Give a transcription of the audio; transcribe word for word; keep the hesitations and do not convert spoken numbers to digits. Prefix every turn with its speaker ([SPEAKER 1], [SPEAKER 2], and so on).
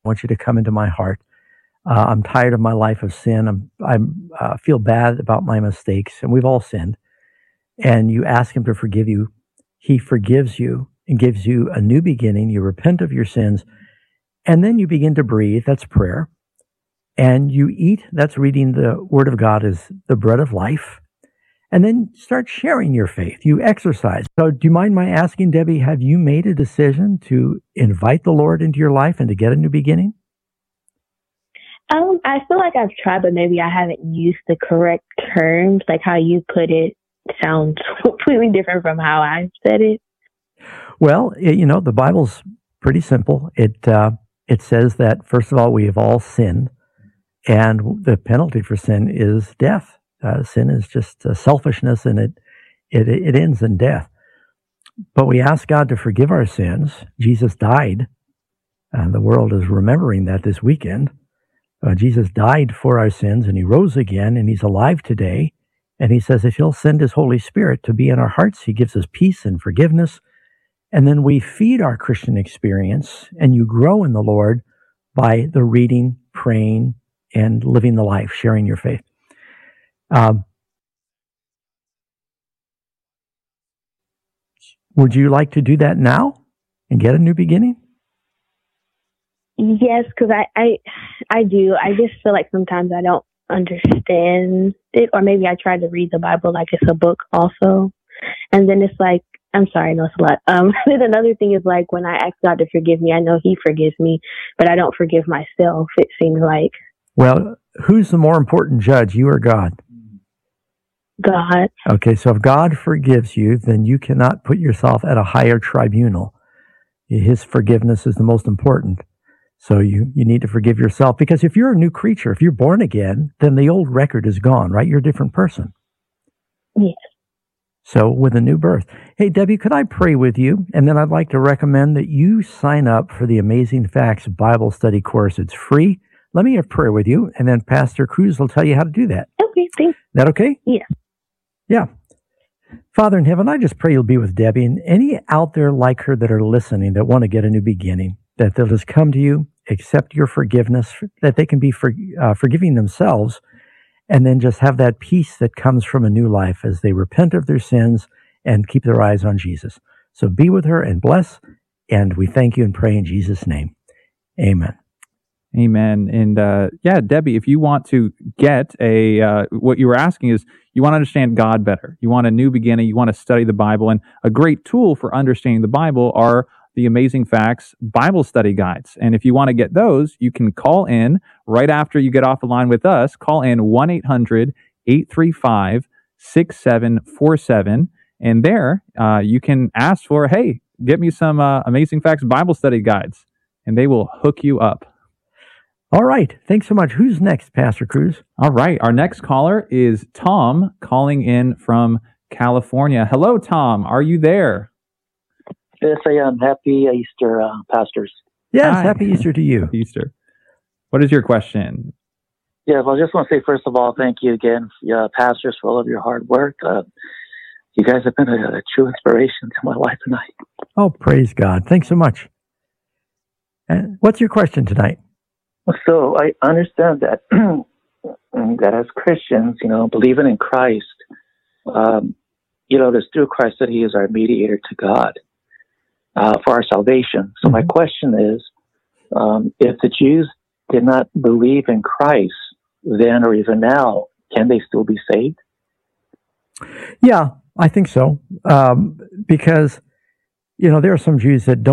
[SPEAKER 1] want you to come into my heart. Uh, I'm tired of my life of sin. I'm, I'm uh, feel bad about my mistakes, and we've all sinned. And you ask him to forgive you. He forgives you and gives you a new beginning. You repent of your sins, and then you begin to breathe. That's prayer. And you eat. That's reading the Word of God as the bread of life. And then start sharing your faith. You exercise. So do you mind my asking, Debbie, have you made a decision to invite the Lord into your life and to get a new beginning?
[SPEAKER 2] Um, I feel like I've tried, but maybe I haven't used the correct terms. Like how you put it sounds completely different from how I said it.
[SPEAKER 1] Well, it, you know, the Bible's pretty simple. It uh, it says that, first of all, we have all sinned, and the penalty for sin is death. Uh, sin is just uh, selfishness, and it, it it ends in death. But we ask God to forgive our sins. Jesus died. Uh, the world is remembering that this weekend. Uh, Jesus died for our sins, and he rose again, and he's alive today. And he says if he'll send his Holy Spirit to be in our hearts, he gives us peace and forgiveness. And then we feed our Christian experience, and you grow in the Lord by the reading, praying, and living the life, sharing your faith. Um, would you like to do that now and get a new beginning?
[SPEAKER 2] Yes, because I, I, I do. I just feel like sometimes I don't understand it, or maybe I try to read the Bible like it's a book also. And then it's like, I'm sorry, no, it's a lot. Um, then another thing is like when I ask God to forgive me, I know he forgives me, but I don't forgive myself, it seems like.
[SPEAKER 1] Well, who's the more important judge, you or God?
[SPEAKER 2] God.
[SPEAKER 1] Okay, so if God forgives you, then you cannot put yourself at a higher tribunal. His forgiveness is the most important. So you, you need to forgive yourself, because if you're a new creature, if you're born again, then the old record is gone, right? You're a different person.
[SPEAKER 2] Yes.
[SPEAKER 1] So with a new birth. Hey, Debbie, could I pray with you? And then I'd like to recommend that you sign up for the Amazing Facts Bible Study course. It's free. Let me have prayer with you, and then Pastor Cruz will tell you how to do that.
[SPEAKER 2] Okay, thanks.
[SPEAKER 1] Is that okay?
[SPEAKER 2] Yeah.
[SPEAKER 1] Yeah. Father in heaven, I just pray you'll be with Debbie and any out there like her that are listening that want to get a new beginning, that they'll just come to you, accept your forgiveness, that they can be for, uh, forgiving themselves, and then just have that peace that comes from a new life as they repent of their sins and keep their eyes on Jesus. So be with her and bless, and we thank you and pray in Jesus' name. Amen.
[SPEAKER 3] Amen. And uh, yeah, Debbie, if you want to get a, uh, what you were asking is, you want to understand God better. You want a new beginning. You want to study the Bible. And a great tool for understanding the Bible are the Amazing Facts Bible Study Guides. And if you want to get those, you can call in right after you get off the line with us. Call in one eight hundred eight three five six seven four seven. And there uh, you can ask for, hey, get me some uh, Amazing Facts Bible Study Guides. And they will hook you up.
[SPEAKER 1] All right. Thanks so much. Who's next, Pastor Cruz?
[SPEAKER 3] All right. Our next caller is Tom, calling in from California. Hello, Tom. Are you there?
[SPEAKER 4] Yes, I am. Happy Easter, uh, pastors.
[SPEAKER 1] Yes,
[SPEAKER 3] Hi.
[SPEAKER 1] happy Easter to you.
[SPEAKER 3] Happy Easter. What is your question?
[SPEAKER 4] Yeah, well, I just want to say, first of all, thank you again, uh, pastors, for all of your hard work. Uh, you guys have been a, a true inspiration to my wife and I.
[SPEAKER 1] Oh, praise God. Thanks so much. And what's your question tonight?
[SPEAKER 4] So I understand that that as Christians, you know, believing in Christ, um, you know, it's through Christ that he is our mediator to God uh, for our salvation. So mm-hmm. my question is, um, if the Jews did not believe in Christ then or even now, can they still be saved?
[SPEAKER 1] Yeah, I think so. Um, because, you know, there are some Jews that don't